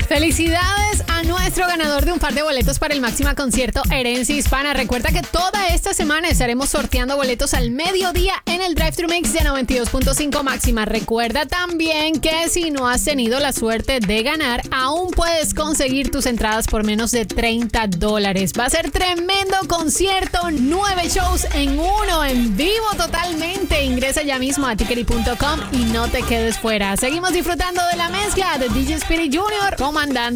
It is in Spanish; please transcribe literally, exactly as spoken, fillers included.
Felicidades a nuestro ganador de un par de boletos para el Máxima Concierto Herencia Hispana. Recuerda que toda esta semana estaremos sorteando boletos al mediodía en el Drive Thru Mix de noventa y dos punto cinco Máxima. Recuerda también que si no has tenido la suerte de ganar, aún puedes conseguir tus entradas por menos de treinta dólares. Va a ser tremendo concierto, nueve shows en uno, en vivo totalmente. Ingresa ya mismo a tickery punto com y no te quedes fuera. Seguimos disfrutando de la mezcla de D J Speedy junior comandando